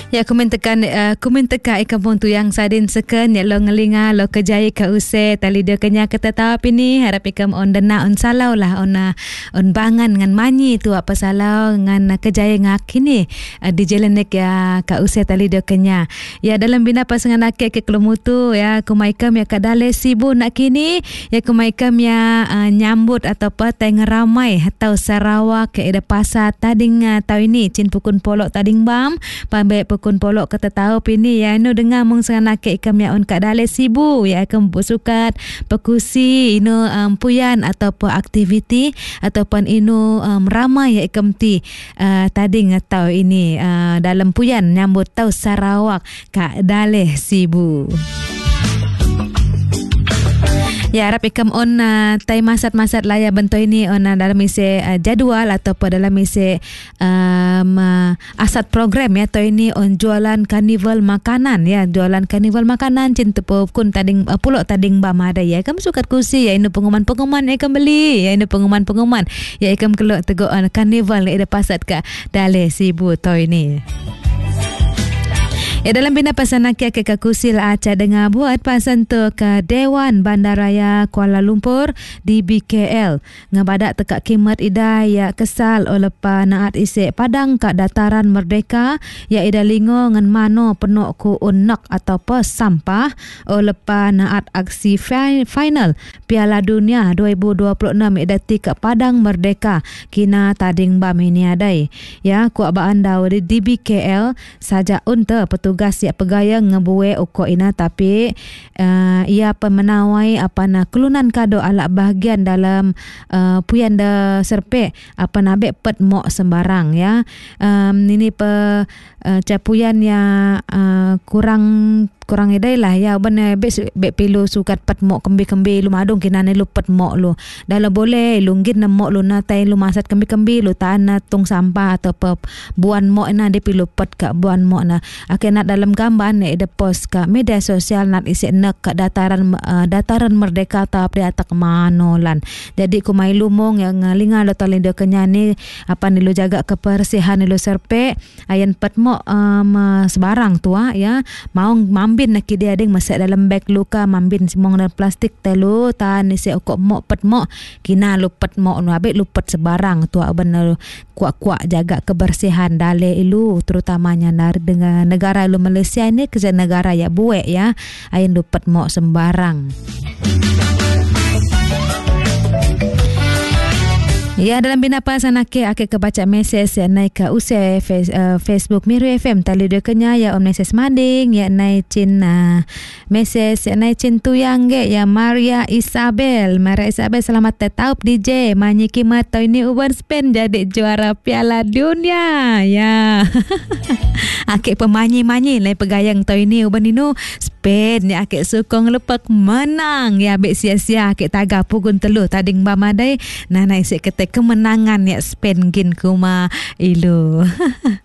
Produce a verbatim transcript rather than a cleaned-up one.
Ya, komen tekan uh, komen teka ikampung tu yang sadin seken ya lo ngelinga lo kejaya ke use tali dia kenya ketetap ini harap ikam on dena on salau lah on uh, on bangan ngan manyi tu apa salau ngan uh, kejaya ngak ini uh, di jalan nek ya ke use tali dia kenya ya dalam bina pasangan ake ke kelumutu ya kumaikam ya kadale sibu nak kini ya kumaikam ya uh, nyambut atau apa teng ramai atau Sarawak ke ada pasar tading uh, tau ini cin pukun polok tading bam pambe pukun polok kata tahu pini ya ino dengar mung sangan ake ikam ya on kat dale sibu ya ikam bersukat pekusi ino um, puyan ataupun aktiviti ataupun ino um, ramai ya ikam ti uh, tading atau ini uh, dalam puyan nyambut tau Sarawak kat dale sibu. Ya, harap ikam on uh, tay masat-masat laya bentuk ini on uh, dalam isi uh, jadual ataupun dalam isi um, uh, asat program ya. Atau ini on jualan karnival makanan ya. Jualan karnival makanan cinta pun tading uh, pulak tading bam ada ya. Ikam sukat kursi ya. Ini pengumuman-pengumuman ya ikam beli. Ya ini pengumuman-pengumuman. Ya ikam keluk teguk on karnival ya ada pasat ke dale sibu tau ini. Ya, dalam bina pasan nak ke kursi aca dengar buat pasan tu ke Dewan Bandaraya Kuala Lumpur di B K L ngabadak tekak kimat ida ya kesal oleh panaat isik padang kat dataran Merdeka ya ida lingo ngan mano penok ku unak atau apa sampah oleh panaat aksi final Piala Dunia dua ribu dua puluh enam ida ti kat padang Merdeka kina tading bam ini adai ya ku abaan daw di B K L saja unta petugas tugas ya pegaya ngebuwe uko ina tapi uh, ia pemenawai apa na kelunan kado ala bahagian dalam uh, puyan da serpe apa nabe pet mo sembarang ya um, ini pe uh, capuyan ya uh, kurang kurang edai lah ya benar be be pilu sukat pet mo kembi-kembi lu madung kinane lu pet mo lu dalam boleh lunggin na mo lu na tai lu masat kembi-kembi lu tanah tung sampah atau pe buan mo na de pilu pet ka buan mo na akhirnya dalam gambar ni ada post ka media sosial nak isi nak kat dataran uh, dataran Merdeka ta pri atak manolan jadi ku mai lumong yang linga lo talin de kenya ni apa ni lu jaga kebersihan lu serpe ayan pet mo um, sebarang tua ya mau mambin nak dia ding masak dalam beg luka mambin simong dalam plastik telu tan isi okok mo pet mo kina lu pet mo nu abek lu pet sebarang tua benar kuak-kuak jaga kebersihan dale ilu terutamanya dari dengan negara lu Malaysia ini kerja negara ya buek ya ayin lu pet mo sembarang. Ya, dalam bina pasan ake ake kebaca mesej ya naik ke use face, uh, Facebook Miru F M tali dia kenya ya om mesej mading ya naik cin uh, mesej ya naik cin tuyang ge ya Maria Isabel Maria Isabel selamat tetap D J manyi kimat tau ini uban Spain jadi juara Piala Dunia ya. Ake pemanyi-manyi lai pegayang tau ini uban inu Spain ya ake sukong lepak menang ya bek sia-sia ake taga pugun telu tading bamadai nah naik sik kete kemenangan ya Spain gin kuma ilu.